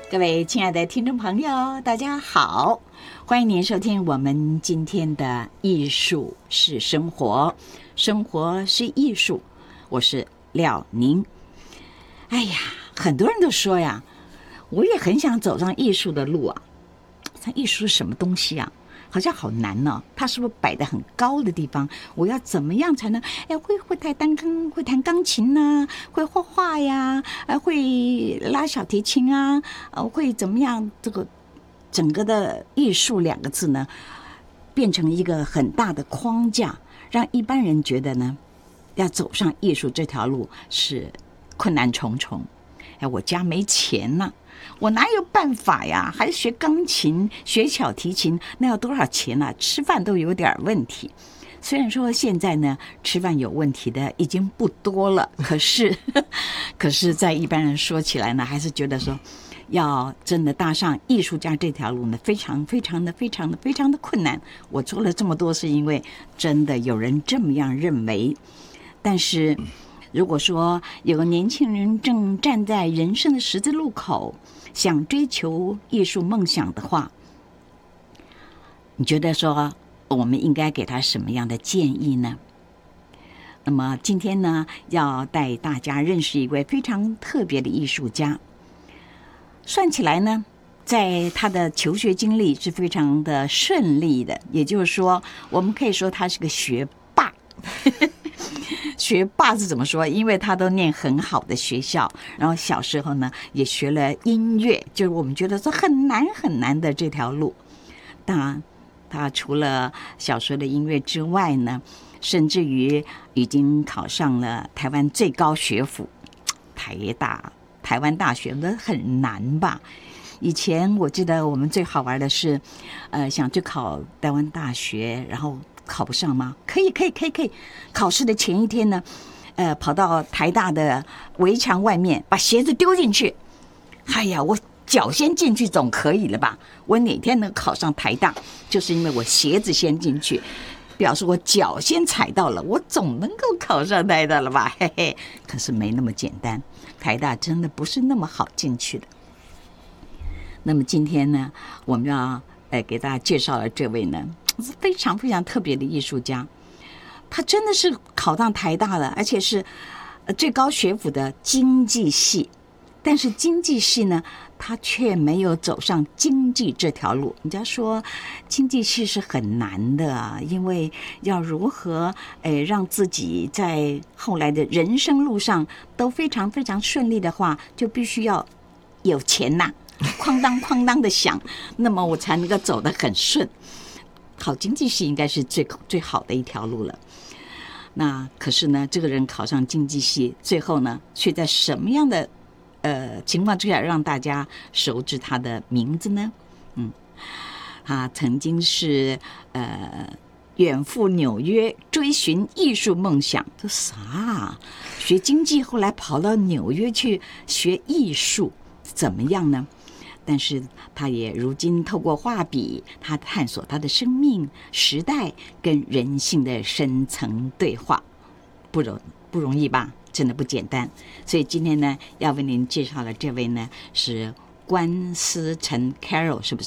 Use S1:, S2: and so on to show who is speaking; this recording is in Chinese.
S1: 各位亲爱的听众朋友，大家好，欢迎您收听我们今天的艺术是生活，生活是艺术，我是廖宁。哎呀，很多人都说呀，我也很想走上艺术的路啊。这艺术是什么东西啊？好像好难呢、它是不是摆在很高的地方？我要怎么样才能会弹钢琴呐、会画画呀，会拉小提琴啊，会怎么样？这个整个的艺术两个字呢，变成一个很大的框架，让一般人觉得呢，要走上艺术这条路是困难重重。我家没钱呐、我哪有办法呀？还学钢琴、学小提琴，那要多少钱啊？吃饭都有点问题。虽然说现在呢，吃饭有问题的已经不多了，可是在一般人说起来呢，还是觉得说，要真的踏上艺术家这条路呢，非常的困难。我做了这么多，是因为真的有人这么样认为，但是。如果说有个年轻人正站在人生的十字路口，想追求艺术梦想的话，你觉得说我们应该给他什么样的建议呢？那么今天呢，要带大家认识一位非常特别的艺术家。算起来呢，在他的求学经历是非常的顺利的，也就是说，我们可以说他是个学霸。学霸是怎么说？因为他都念很好的学校，然后小时候呢也学了音乐，就是我们觉得说很难的这条路。当然，他除了小时候的音乐之外呢，甚至于已经考上了台湾最高学府台湾大学，那很难吧？以前我记得我们最好玩的是，想去考台湾大学，然后考不上吗？可以。考试的前一天呢，跑到台大的围墙外面，把鞋子丢进去。哎呀，我脚先进去总可以了吧？我哪天能考上台大，就是因为我鞋子先进去，表示我脚先踩到了，我总能够考上台大了吧？嘿嘿，可是没那么简单，台大真的不是那么好进去的。那么今天呢，我们要给大家介绍的这位呢，是非常特别的艺术家。他真的是考上台大了，而且是最高学府的经济系。但是经济系呢，他却没有走上经济这条路。人家说经济系是很难的，因为要如何让自己在后来的人生路上都非常顺利的话，就必须要有钱呐、哐当的响，那么我才能够走得很顺。考经济系应该是最好的一条路了。那可是呢，这个人考上经济系，最后呢，却在什么样的情况之下让大家熟知他的名字呢？他曾经是远赴纽约追寻艺术梦想。这啥？学经济后来跑到纽约去学艺术，怎么样呢？但是他也如今透过画笔，他探索他的生命、时代跟人性的深层对话，不容易吧？真的不简单。所以今天呢，要为您介绍的这位呢是关思成 Carol， 是不